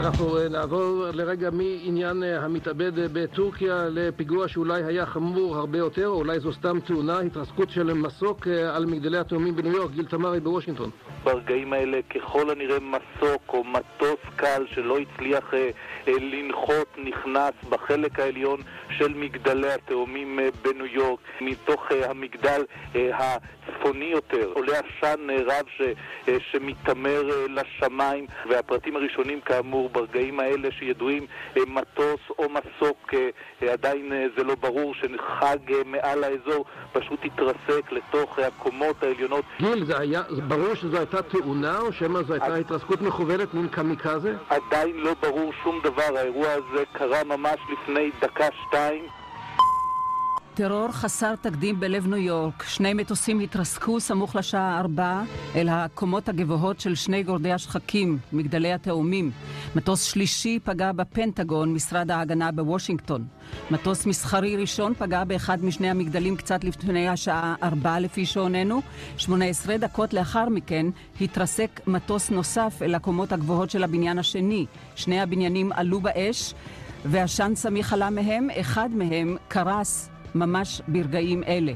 אנחנו נעבור לרגע מעניין המתאבד בטורקיה לפיגוע שאולי היה חמור הרבה יותר, או אולי זו סתם תאונה, התרסקות של מסוק על מגדלי התאומים בניו יורק. גיל תמרי בוושינגטון. ברגעים האלה ככל הנראה מסוק או מטוס קל שלא הצליח לנחות נכנס בחלק העליון של מגדלי התאומים בניו יורק. מתוך המגדל הצפוני יותר עולה עשן רב שמתמר לשמיים, והפרטים הראשונים כאמור ברגעים האלה שידועים מטוס או מסוק, עדיין זה לא ברור, שחג מעל האזור פשוט התרסק לתוך הקומות העליונות. גיל, זה היה ברור שזו הייתה תאונה או שמה זו הייתה התרסקות מכוונת מין קמיקזה? עדיין לא ברור שום דבר, האירוע הזה קרה ממש לפני דקה-שתיים. טרור חסר תקדים בלב ניו יורק. 2 מטוסים התרסקו סמוך לשעה 4 אל הקומות הגבוהות של 2 גורדי השחקים, מגדלי התאומים. מטוס שלישי פגע בפנטגון, משרד ההגנה בוושינגטון. מטוס מסחרי ראשון פגע באחד משני המגדלים קצת לפני השעה 4 לפי שעוננו. 18 דקות לאחר מכן התרסק מטוס נוסף אל הקומות הגבוהות של הבניין השני. 2 הבניינים עלו באש והשן סמיך עלה מהם, אחד מהם קרס ממש ברגעים אלה.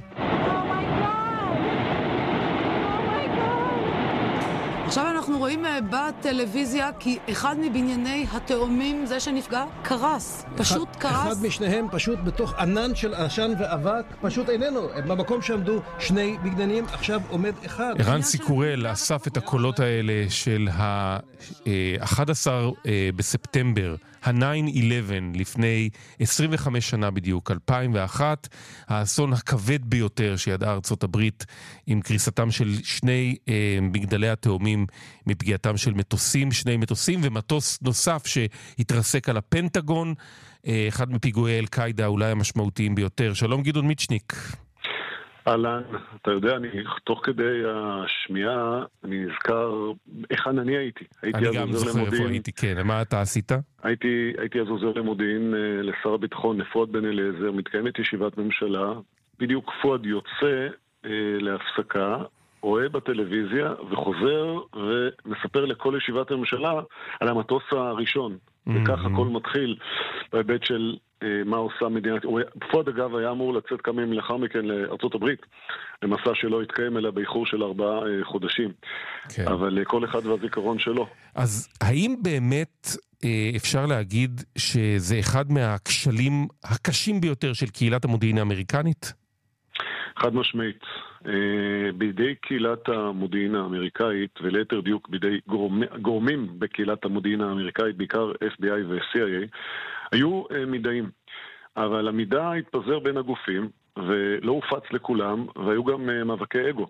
עכשיו אנחנו רואים בטלוויזיה כי אחד מבנייני התאומים, זה שנפגע, קרס. פשוט קרס. אחד משניהם פשוט בתוך ענן של עשן ואבק, פשוט איננו. במקום שעמדו 2 בניינים, עכשיו עומד אחד. ערן סיקורל אסף את הקולות האלה של ה-11 בספטמבר, ה-9/11, לפני 25 שנה בדיוק, 2001, האסון הכבד ביותר שידעה ארצות הברית, עם קריסתם של 2 מגדלי התאומים מפגיעתם של מטוסים, 2 מטוסים ומטוס נוסף שהתרסק על הפנטגון, אחד מפיגועי אל-קאידה אולי המשמעותיים ביותר. שלום גדעון מיצ'ניק. אהלן, אתה יודע, תוך כדי השמיעה אני נזכר היכן אני הייתי. אני גם זוכר איפה הייתי, כן. מה אתה עשית? הייתי אז עוזר למודיעין לשר הביטחון, לפואד בן אליעזר, מתקיימת ישיבת ממשלה, בדיוק פואד יוצא להפסקה, רואה בטלוויזיה וחוזר ומספר לכל ישיבת הממשלה על המטוס הראשון. וכך הכל מתחיל בהיבט של מה עושה מדינת... פואד אגב היה אמור לצאת כמה ימים לאחר מכן לארצות הברית, למסע שלא התקיים אלא באיחור של 4 חודשים. כן. אבל כל אחד והזיכרון שלו. אז האם באמת אפשר להגיד שזה אחד מהכשלים הקשים ביותר של קהילת המודיעין האמריקנית? חד משמעית. בידי קהילת המודיעין האמריקאית, וליתר דיוק בידי גורמים בקהילת המודיעין האמריקאית, בעיקר FBI ו-CIA, היו מידעים. אבל המידע התפזר בין הגופים, ולא הופץ לכולם, והיו גם מאבקי אגו.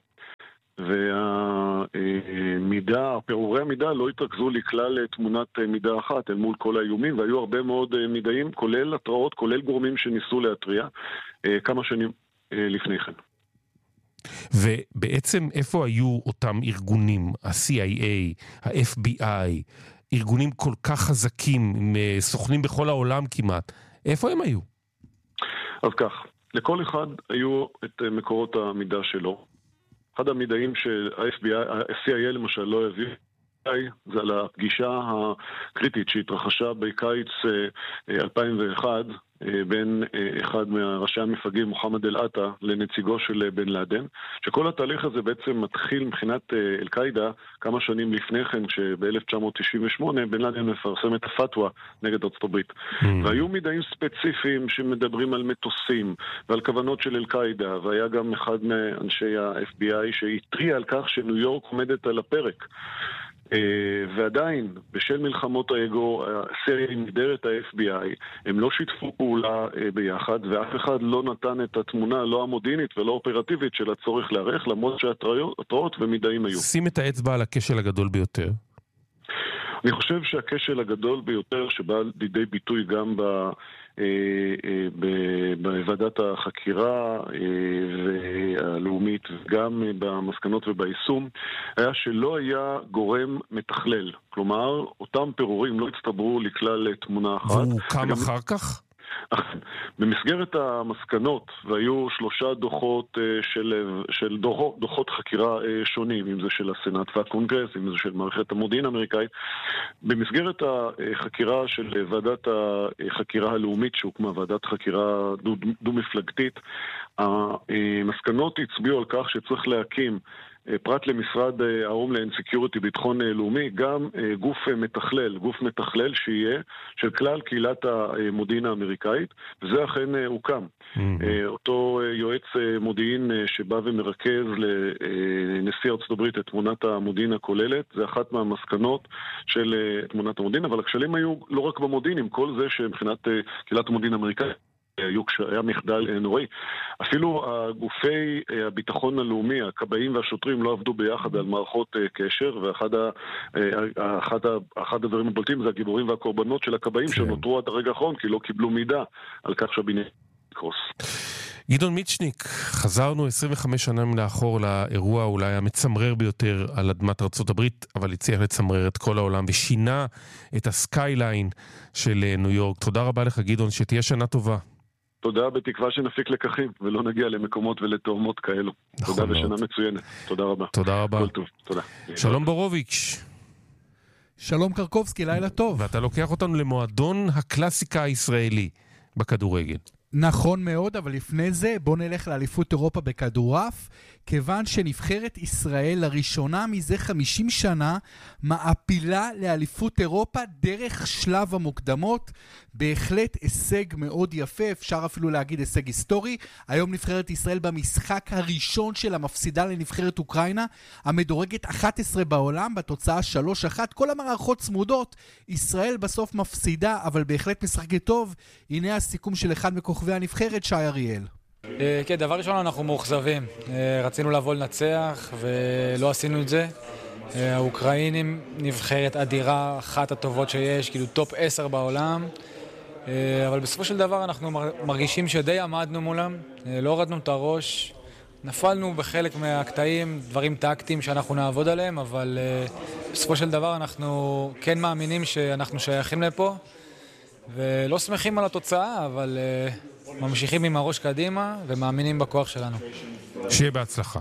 והמידע, פירורי המידע לא התרכזו לכלל תמונת מידע אחת אל מול כל האיומים, והיו הרבה מאוד מידעים, כולל התראות, כולל גורמים שניסו להטריע כמה שנים לפני כן. ובעצם איפה היו אותם ארגונים, ה-CIA, ה-FBI, ארגונים כל כך חזקים, עם סוכנים בכל העולם כמעט, איפה הם היו? אז כך, לכל אחד היו את מקורות המידע שלו. אחד המידעים שה-CIA למשל לא הביא, זה על הפגישה הקריטית שהתרחשה בקיץ 2001 בין אחד מהראשי המפגעים, מוחמד אל-עטה, לנציגו של בן לאדן, שכל התהליך הזה בעצם מתחיל מבחינת אל-קאידה כמה שנים לפני כן, שב-1998 בן לאדן מפרסם את הפתווה נגד ארצות הברית. והיו מידעים ספציפיים שמדברים על מטוסים ועל כוונות של אל-קאידה, והיה גם אחד מאנשי ה-FBI שהתריע על כך שניו יורק עומדת על הפרק. ועדיין, בשל מלחמות האגו, ה-CIA נגדר את ה-FBI, הם לא שיתפו פעולה ביחד, ואף אחד לא נתן את התמונה, לא המודיעינית ולא האופרטיבית של הצורך להערך, למרות שהתראות ומידעים היו. שים את האצבע על הכשל הגדול ביותר. אני חושב שהכשל הגדול ביותר שבא לידי ביטוי גם בוועדת החקירה הלאומית וגם במסקנות וביישום, היה שלא היה גורם מתכלל. כלומר, אותם פירורים לא הצטברו לכלל תמונה אחת. והוא קם אחר כך? במסגרת המסקנות, והיו 3 דוחות של דוחות חקירה שונים, אם זה של הסנאט והקונגרס, אם זה של מערכת המודיעין האמריקאית, במסגרת החקירה של ועדת החקירה הלאומית שהוקמה, ועדת חקירה דו-מפלגתית, המסקנות הצביעו על כך שצריך להקים פרט למשרד ההומלנד סקיוריטי ביטחון לאומי, גם גוף מתכלל שיהיה של כלל קהילת המודיעין האמריקאית, וזה אכן הוקם. אותו יועץ מודיעין שבא ומרכז לנשיא ארצות הברית את תמונת המודיעין הכוללת, זה אחת מהמסקנות של תמונת המודיעין, אבל הכשלים היו לא רק במודיעין, עם כל זה שמבחינת קהילת המודיעין האמריקאית היה מחדל נוראי. אפילו גופי הביטחון הלאומי, הכבאים והשוטרים לא עבדו ביחד על מערכות קשר, ואחד הדברים הבולטים זה הגיבורים והקורבנות של הכבאים שנותרו עד הרגע האחרון, כי לא קיבלו מידע על כך שהבניין יקרוס. גדעון מיצ'ניק, חזרנו 25 שנים לאחור לאירוע אולי המצמרר ביותר על אדמת ארצות הברית, אבל הצליח לצמרר את כל העולם ושינה את הסקייליין של ניו יורק. תודה רבה לך גדעון, שתהיה שנה טובה. תודה, בתקווה שנפיק לקחים ולא נגיע למקומות ולתאומות כאלו. תודה ושנה מצוינת. תודה רבה. תודה רבה. כל טוב, תודה. שלום בורוביץ'. שלום קרקובסקי, לילה טוב. ואתה לוקח אותנו למועדון הקלאסיקה הישראלי בכדורגל. נכון מאוד, אבל לפני זה בוא נלך לאליפות אירופה בכדורעף, כיוון שנבחרת ישראל לראשונה מזה 50 שנה מעפילה לאליפות אירופה דרך שלב המוקדמות. בהחלט הישג מאוד יפה, אפשר אפילו להגיד הישג היסטורי. היום נבחרת ישראל במשחק הראשון שלה מפסידה לנבחרת אוקראינה, המדורגת 11 בעולם, בתוצאה 3-1. כל המערכות צמודות, ישראל בסוף מפסידה, אבל בהחלט משחקת טוב. הנה הסיכום של אחד מכוכבי הנבחרת, שי אריאל. כן, דבר ראשון אנחנו מאוכזבים. רצינו לבוא לנצח ולא עשינו את זה. האוקראינים נבחרת אדירה, אחת הטובות שיש, כאילו טופ 10 בעולם. אבל בסופו של דבר אנחנו מרגישים שדי עמדנו מולם, לא הורדנו את הראש, נפלנו בחלק מהקטעים, דברים טקטיים שאנחנו נעבוד עליהם, אבל בסופו של דבר אנחנו כן מאמינים שאנחנו שייכים לפה, ולא שמחים על התוצאה, אבל ממשיכים עם הראש קדימה ומאמינים בכוח שלנו. שיהיה בהצלחה.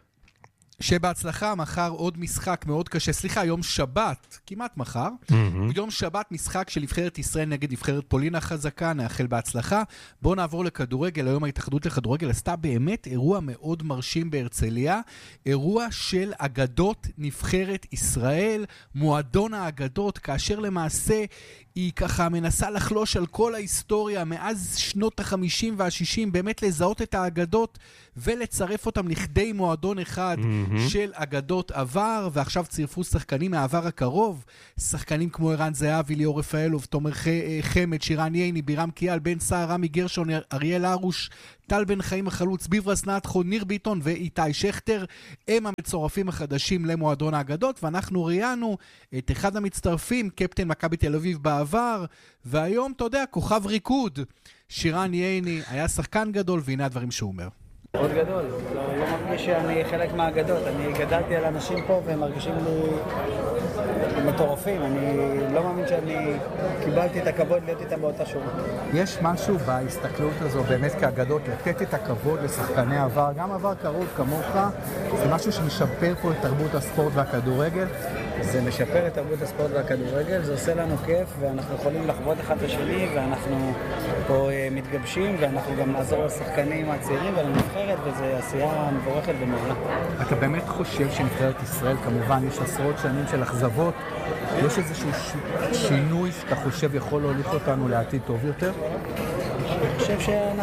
שבהצלחה, מחר עוד משחק מאוד קשה, יום שבת, כמעט מחר, יום שבת משחק של נבחרת ישראל נגד נבחרת פולין החזקה, נאחל בהצלחה. בואו נעבור לכדורגל. היום ההתאחדות לכדורגל עשתה באמת אירוע מאוד מרשים בהרצליה, אירוע של אגדות נבחרת ישראל, מועדון האגדות, כאשר למעשה היא ככה מנסה לחלוש על כל ההיסטוריה מאז שנות ה-50 וה-60, באמת לזהות את האגדות ולצרף אותם לכדי מועדון אחד של אגדות עבר, ועכשיו צירפו שחקנים מהעבר הקרוב, שחקנים כמו ערן זהבי, ליאור רפאלוב, תומר חמד, שירן ייני, בירם קיאל, בן סער, רמי גרשון, אריאל ארוש, טל בן חיים החלוץ, ביברס נתחו, ניר ביטון ואיתי שכטר, הם המצורפים החדשים למועדון האגדות, ואנחנו ראיינו את אחד המצטרפים, קפטן מכבי תל אביב בעבר, והיום, אתה יודע, כוכב ריקוד, שירן ייני, היה שחקן גדול, והנה הדברים שהוא אומר. מאוד גדול, לא מרגיש שאני חלק מהאגדות, אני גדלתי על אנשים פה והם מרגישים לי מטורפים, אני לא מאמין שאני קיבלתי את הכבוד להיות איתם באותה שורה. יש משהו בהסתכלות הזו באמת כאגדות, לתת את הכבוד לשחקני עבר, גם עבר קרוב כמוך, זה משהו שמשפר פה את תרבות הספורט והכדורגל? זה משפר את תרבות הספורט והכדורגל, זה עושה לנו כיף ואנחנו יכולים לחוות אחד לשני ואנחנו פה מתגבשים ואנחנו גם נעזור לשחקנים הצעירים ולנבחרת וזה עשייה מבורכת ומעולה. אתה באמת חושב שנבחרת ישראל, כמובן יש עשרות שנים של אכזבות, יש איזשהו שינוי שאתה חושב יכול להוליך אותנו לעתיד טוב יותר? אני חושב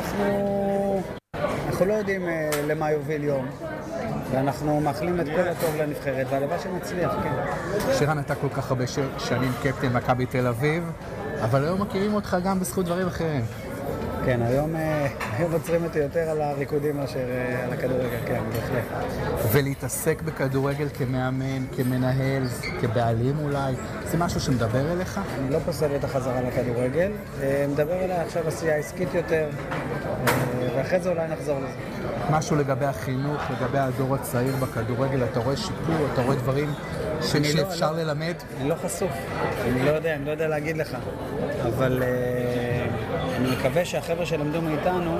שאנחנו לא יודעים למה יוביל יום. ואנחנו מאחלים את כל הטוב לנבחרת, והלוואי שנצליח, כן. שירן, אתה כל כך הרבה שנים קפטן מכבי תל אביב, אבל היום מכירים אותך גם בזכות דברים אחרים. כן, היום עוצרים אותי יותר על הריקודים מאשר על הכדורגל, כן, בהחלט. ולהתעסק בכדורגל כמאמן, כמנהל, כבעלים אולי, זה משהו שמדבר אליך? אני לא פוסל את החזרה לכדורגל, מדבר אליי עכשיו עשייה עסקית יותר, ואחרי זה אולי נחזור לזה. משהו לגבי החינוך, לגבי הדור הצעיר בכדורגל, אתה רואה שיפור, אתה רואה דברים שאפשר ללמד? אני לא חשוף, אני לא יודע להגיד לך, אבל אני מקווה שהחבר'ה שלמדו מאיתנו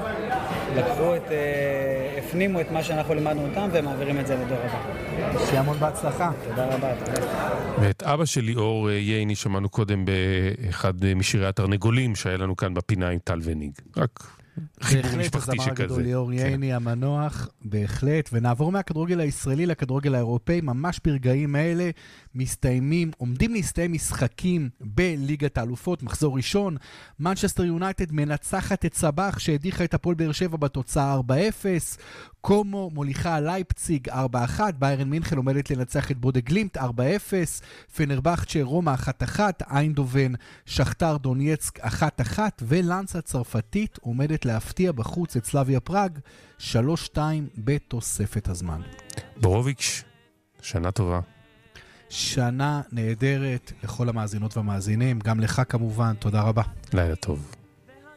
הפנימו את מה שאנחנו לימדנו אותם ומעבירים את זה לדור הבא. שיהיה המון בהצלחה. תודה רבה. ואת אבא של ליאור ייני שמענו קודם באחד משירי התרנגולים שהיה לנו כאן בפינה עם טל וניג. רק חיבור משפחתי שכזה. בהחלט, הזמר הגדול ליאור ייני המנוח, בהחלט. ונעבור מהכדורגל הישראלי לכדורגל האירופאי, ממש ברגעים האלה עומדים להסתיים משחקים בליגת האלופות, מחזור ראשון. מנצ'סטר יונייטד מנצחת את סבח שהדיחה את הפועל באר שבע בתוצאה 4-0. קומו מוליכה לייפציג 4-1, ביירן מינכן עומדת לנצח את בודה גלימט 4-0, פנרבחצ'ה רומא 1-1, איינדובן שכתר דונייצק 1-1, ולנס הצרפתית עומדת להפתיע בחוץ את סלאביה פראג 3-2 בתוספת הזמן. בורוביץ', שנה טובה. שנה נהדרת לכל המאזינות והמאזינים, גם לך כמובן, תודה רבה. לילה טוב.